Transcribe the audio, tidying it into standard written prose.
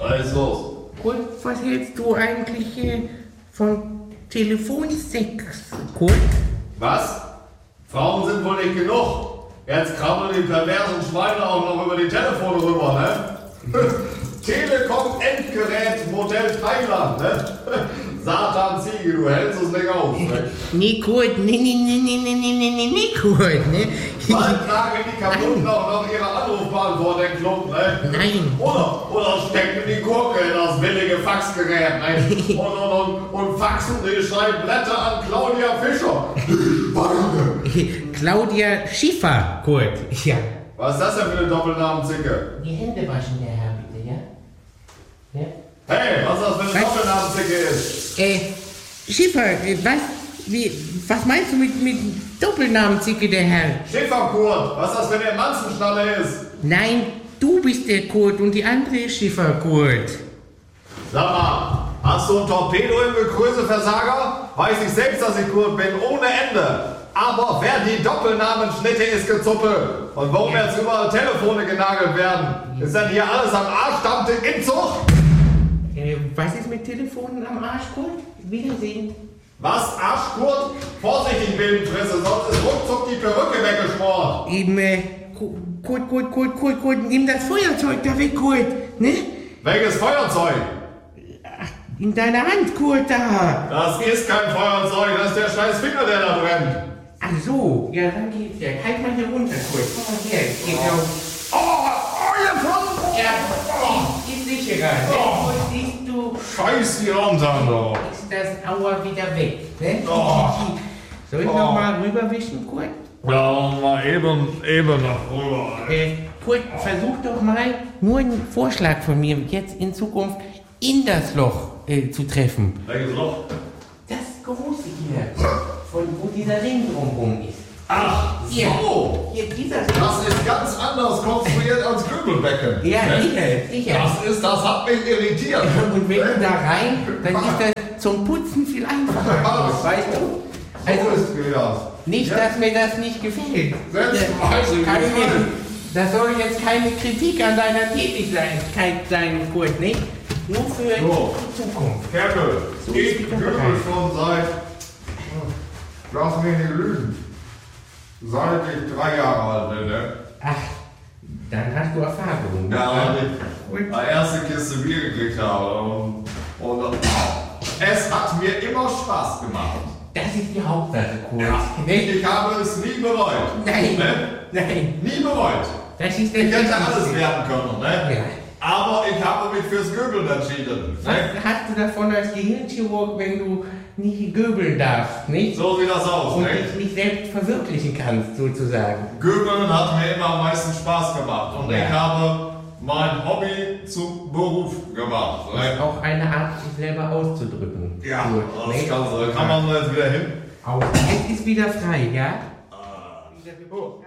Was ist los? Kurt, was hältst du eigentlich von Telefonsex, Kurt? Was? Frauen sind wohl nicht genug. Jetzt krabbeln die perversen Schweine auch noch über die Telefone rüber, ne? Telekom-Endgerät, Modell Thailand, ne? Satan-Ziege, du hältst es nicht aus, ne? Nee, Kurt, nee, Kurt, ne? Bald tragen die Kaputten auch noch ihre Anrufbahn vor den Klumpen, ne? Nein. Oder stecken die Gurke in das billige Faxgerät, ne? Und faxen die Schreibblätter an Claudia Fischer. Claudia Schiffer, Kurt, ja. Was ist das denn für eine Doppelnamenzicke? Die Hände waschen, der Herr, bitte, ja? Ja? Hey, was das für eine Doppelnamenzicke ist? Schiffer, was meinst du mit Doppelnamenzicke, der Herr? Schifferkurt, was das für eine Manzenschnalle ist? Nein, du bist der Kurt und die andere ist Schiffer, Kurt. Sag mal, hast du ein Torpedo im Gekröseversager? Weiß ich selbst, dass ich Kurt bin, ohne Ende. Aber wer die Doppelnamenschnitte ist gezuppelt. Und warum jetzt überall Telefone genagelt werden? Ist denn hier alles am Arsch, stammte Inzucht? Was ist mit Telefonen am Arsch, Kurt? Wiedersehen. Was, Arschkurt? Vorsichtig, Wildenfresse, sonst ist ruckzuck die Perücke weggeschmort. Kurt, nimm das Feuerzeug da weg, Kurt, ne? Welches Feuerzeug? In deiner Hand, Kurt, da. Das ist kein Feuerzeug, das ist der scheiß Finger, der da brennt. Ach so, ja, dann geht's ja. Halt mal hier runter, Kurt. Komm mal her, geht auf. Ja, ist sicherer. Oh. Siehst du, Scheiß die Raumsand, doch. ist das Aua wieder weg, ne? Oh. Soll ich noch mal rüberwischen, Kurt? Ja, mal eben nach rüber. Kurt, versuch doch mal, nur ein Vorschlag von mir, jetzt in Zukunft in das Loch zu treffen. Welches Loch? Das große hier, wo dieser Ring drumherum ist. Ach, Hier, so. hier, dieser Das ist ganz anders konstruiert als Kübelbecken. Ja, Ne? sicher. Das hat mich irritiert. Und wenn du da rein, dann ist das zum Putzen viel einfacher, weißt du? Also, nicht, dass mir das nicht gefällt. Das soll jetzt keine Kritik an deiner Tätigkeit sein, Kurt, nicht? Nur für die Zukunft. Kerkel, So ich ist die kübel Bereit. schon lass mich nicht lügen, seit ich 3 Jahre alt bin, ne? Ach, dann hast du Erfahrung. Ja, ich die erste Kiste Bier gekriegt habe und es hat mir immer Spaß gemacht. Das ist die Hauptsache, Kurt. Ja, Nicht? ich habe es nie bereut. Nein, Ne? nein. Nie bereut. Das ist der Ich hätte Wichtigste. alles werden können, ne? Ja. Aber ich habe mich fürs Göbeln entschieden. Was Ne? hast du davon als Gehirnchirurg, wenn du nicht göbeln darfst, nicht? So sieht das aus, Und ne? dich nicht selbst verwirklichen kannst, sozusagen. Göbeln hat mir immer am meisten Spaß gemacht und Ja. ich habe mein Hobby zum Beruf gemacht. Ne? Auch eine Art, sich selber auszudrücken. Ja, Gut, das nicht? kann man jetzt wieder hin. Jetzt ist wieder frei, ja? Oh.